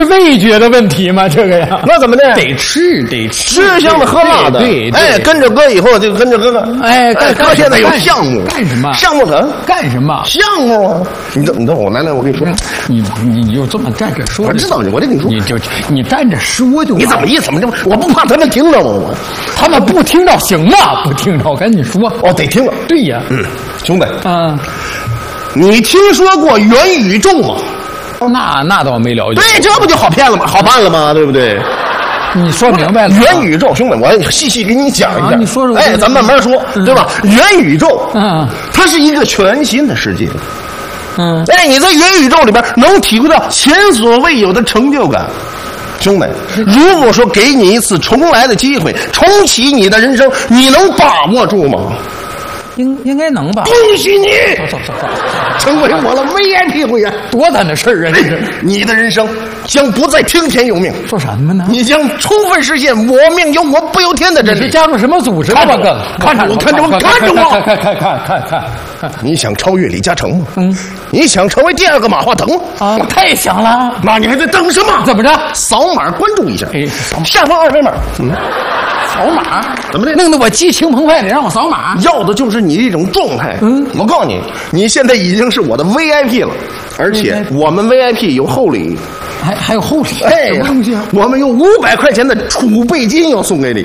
味觉的问题吗？这个呀， 那怎么的？ 得吃香的喝辣的。 对， 哎，跟着哥以后就跟着哥哥。 哎， 哥现在有项目， 干什么？ 项目很干什么？ 项目啊！你等我来，我跟你说， 你就这么站着说。 我知道你，我跟你说， 你站着说就。 你怎么意思？我不怕他们听着吗？ 他们不听着行吗？不听着，我跟你说。 哦，得听着。 对呀， 兄弟， 你听说过元宇宙吗？ 那倒没了解。 对，这不就好骗了吗？好办了吗？对不对？ 你说明白了。 元宇宙，兄弟，我细细给你讲一下。 你说说。 哎，咱慢慢说，对吧？元宇宙，它是一个全新的世界。哎，你在元宇宙里边能体会到前所未有的成就感。兄弟，如果说给你一次重来的机会，重启你的人生，你能把握住吗？ 应该能吧。 恭喜你，走，成为我的 VIP 会员。 多大的事儿啊！这是你的人生将不再听天由命。 说什么呢？ 你将充分实现我命由我不由天的真理。 你是加入什么组织？ 看着我，看着我！ 看！ 你想超越李嘉诚吗？你想成为第二个马化腾吗？ 我太想了。 那你还在等什么？ 怎么着？ 扫码关注一下。下方2维码。 扫码？ 怎么的？ 弄得我激情澎湃的，让我扫码。 要的就是你这种状态。我告诉你，你现在已经是我的 VIP 了，而且我们 VIP 有厚礼。 还有厚礼？ 哎， 什么东西啊？ 我们有500块钱的储备金要送给你。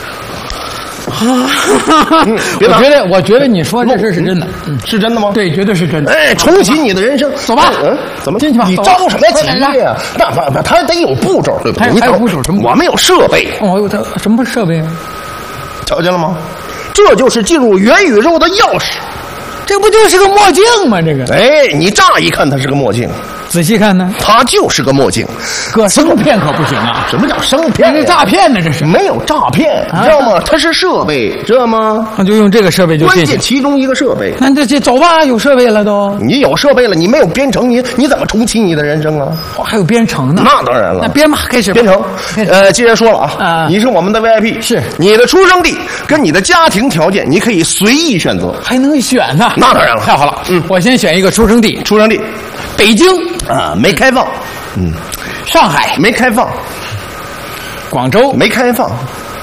我觉得你说这事是真的。 是真的吗？ 对，绝对是真的。 哎，重启你的人生， 走吧。 怎么进去吧？ 你着什么急呀？那他得有步骤，对不对？ 还有步骤什么？ 我们有设备。 什么设备啊？ 瞧见了吗？这就是进入元宇宙的钥匙。 这不就是个墨镜吗？这个。 哎，你乍一看它是个墨镜， 仔细看呢， 它就是个墨镜。 哥，生骗可不行啊！ 什么叫生骗？ 这诈骗呢？这是没有诈骗，知道吗？它是设备，知道吗？ 那就用这个设备就关键其中一个设备。 那这走吧，有设备了都。 你有设备了，你没有编程，你怎么重启你的人生啊？ 还有编程呢？ 那当然了。 那编吧，开始编程。既然说了啊，你是我们的 VIP， 是你的出生地跟你的家庭条件，你可以随意选择， 还能选呢？ 那当然了， 太好了。我先选一个出生地，北京啊，没开放。 上海没开放， 广州没开放，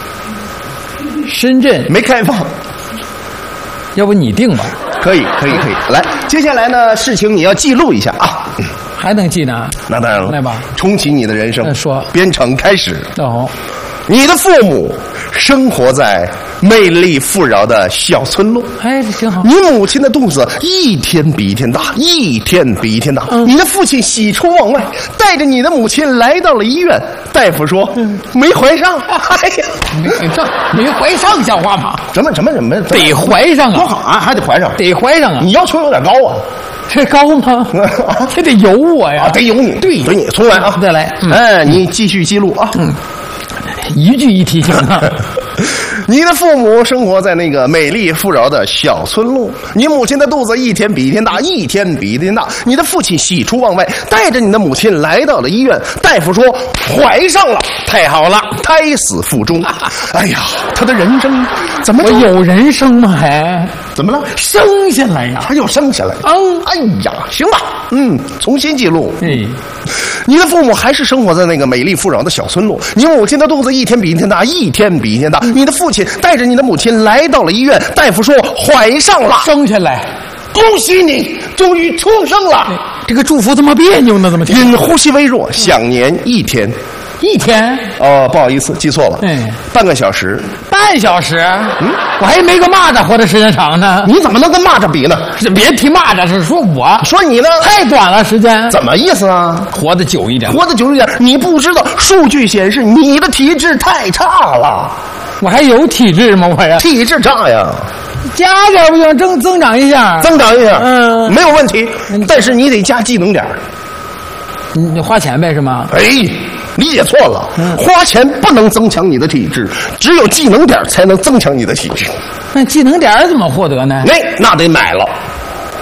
深圳没开放。 要不你定吧？ 可以。来，接下来呢，事情你要记录一下啊。 还能记呢？ 那当然了。 来吧， 重启你的人生。 说， 编程开始。 你的父母生活在魅力富饶的小村落。 哎，这挺好。 你母亲的肚子一天比一天大，一天比一天大。你的父亲喜出望外，带着你的母亲来到了医院。大夫说，没怀上。哎呀， 没怀上像话吗？ 怎么得怀上啊？ 多好啊，还得怀上， 得怀上啊！ 你要求有点高啊。 这高吗？这得有我呀！ 得有你，对，所以你重来啊， 再来。 哎，你继续记录啊。 一句一提醒啊。 你的父母生活在那个美丽富饶的小村落，你母亲的肚子一天比一天大，一天比一天大。你的父亲喜出望外，带着你的母亲来到了医院。大夫说怀上了，太好了，胎死腹中。哎呀，他的人生怎么？ 我有人生吗？还怎么了？ 生下来呀， 他要生下来。哎呀，行吧，重新记录。你的父母还是生活在那个美丽富饶的小村落，你母亲的肚子一天比一天大，一天比一天大。你的父亲带着你的母亲来到了医院，大夫说怀上了， 生下来。 恭喜你，终于出生了。 这个祝福这么别扭呢？怎么因呼吸微弱，享年1天。 1天？ 哦，不好意思，记错了。半个小时。 半小时？我还没个蚂蚱活的时间长呢。 你怎么能跟蚂蚱比呢？ 别提蚂蚱，是说我。 说你呢？ 太短了时间。 怎么意思啊？ 活得久一点。 你不知道，数据显示你的体质太差了。 我还有体质吗？我呀， 体质差呀。 加点不行，增长一下。 没有问题。但是你得加技能点。 你花钱呗是吗？ 哎，理解错了。花钱不能增强你的体质，只有技能点才能增强你的体质。 那技能点怎么获得呢？ 那得买了。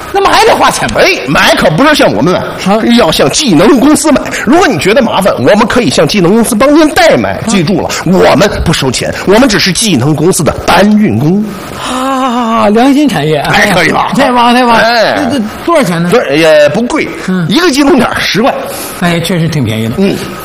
那么还得花钱吗？ 哎，买可不是向我们买，要向技能公司买。如果你觉得麻烦，我们可以向技能公司帮您代买。记住了，我们不收钱，我们只是技能公司的搬运工。 啊，良心产业， 哎，可以吧？ 太棒太棒！ 哎， 这多少钱呢？ 这也不贵，一个技能点10块。 哎，确实挺便宜的。